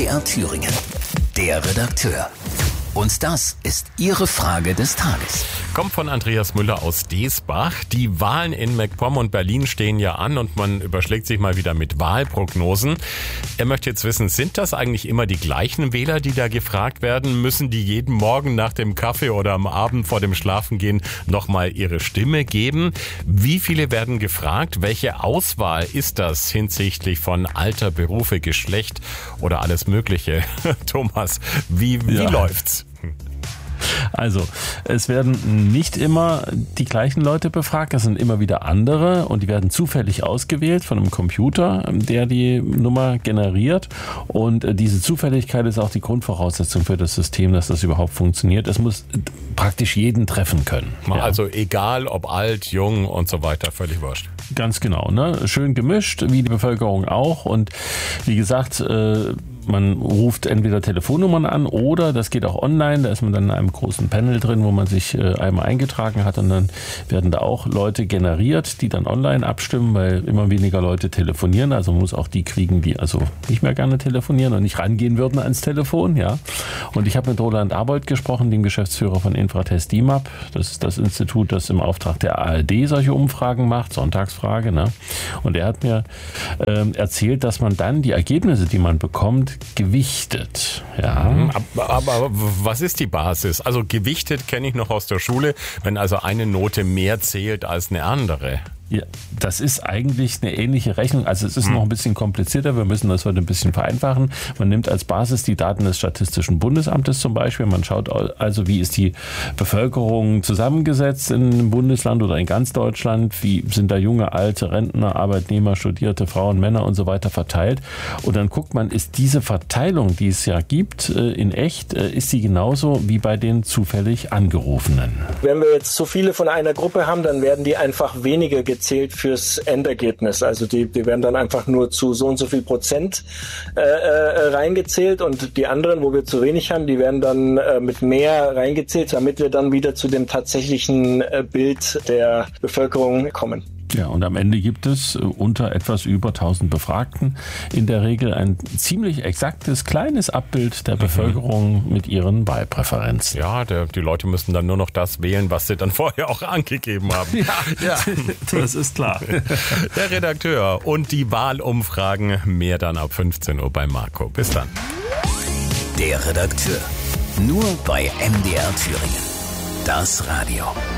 MDR Thüringen. Der Redakteur. Und das ist Ihre Frage des Tages. Kommt von Andreas Müller aus Deesbach. Die Wahlen in MacPom und Berlin stehen ja an und man überschlägt sich mal wieder mit Wahlprognosen. Er möchte jetzt wissen, sind das eigentlich immer die gleichen Wähler, die da gefragt werden? Müssen die jeden Morgen nach dem Kaffee oder am Abend vor dem Schlafengehen nochmal ihre Stimme geben? Wie viele werden gefragt? Welche Auswahl ist das hinsichtlich von Alter, Berufe, Geschlecht oder alles Mögliche? Thomas, wie läuft's? Also, es werden nicht immer die gleichen Leute befragt, das sind immer wieder andere und die werden zufällig ausgewählt von einem Computer, der die Nummer generiert, und diese Zufälligkeit ist auch die Grundvoraussetzung für das System, dass das überhaupt funktioniert. Es muss praktisch jeden treffen können. Also egal ob alt, jung und so weiter, völlig wurscht. Ganz genau, ne? Schön gemischt, wie die Bevölkerung auch, und wie gesagt, man ruft entweder Telefonnummern an oder das geht auch online, da ist man dann in einem großen Panel drin, wo man sich einmal eingetragen hat, und dann werden da auch Leute generiert, die dann online abstimmen, weil immer weniger Leute telefonieren, also man muss auch die kriegen, die also nicht mehr gerne telefonieren und nicht rangehen würden ans Telefon, ja. Und ich habe mit Roland Arbold gesprochen, dem Geschäftsführer von Infratest DIMAP, das ist das Institut, das im Auftrag der ARD solche Umfragen macht, Sonntagsfrage, ne? Und er hat mir erzählt, dass man dann die Ergebnisse, die man bekommt, gewichtet. Ja. Aber was ist die Basis? Also gewichtet kenne ich noch aus der Schule, wenn also eine Note mehr zählt als eine andere. Ja, das ist eigentlich eine ähnliche Rechnung. Also es ist noch ein bisschen komplizierter. Wir müssen das heute ein bisschen vereinfachen. Man nimmt als Basis die Daten des Statistischen Bundesamtes zum Beispiel. Man schaut also, wie ist die Bevölkerung zusammengesetzt in einem Bundesland oder in ganz Deutschland. Wie sind da junge, alte, Rentner, Arbeitnehmer, Studierte, Frauen, Männer und so weiter verteilt. Und dann guckt man, ist diese Verteilung, die es ja gibt, in echt, ist sie genauso wie bei den zufällig Angerufenen? Wenn wir jetzt so viele von einer Gruppe haben, dann werden die einfach weniger gezählt fürs Endergebnis. Also die werden dann einfach nur zu so und so viel Prozent reingezählt, und die anderen, wo wir zu wenig haben, die werden dann mit mehr reingezählt, damit wir dann wieder zu dem tatsächlichen Bild der Bevölkerung kommen. Ja, und am Ende gibt es unter etwas über 1000 Befragten in der Regel ein ziemlich exaktes, kleines Abbild der Bevölkerung mit ihren Wahlpräferenzen. Ja, die Leute müssen dann nur noch das wählen, was sie dann vorher auch angegeben haben. Ja, das ist klar. Der Redakteur und die Wahlumfragen, mehr dann ab 15 Uhr bei Marco. Bis dann. Der Redakteur. Nur bei MDR Thüringen. Das Radio.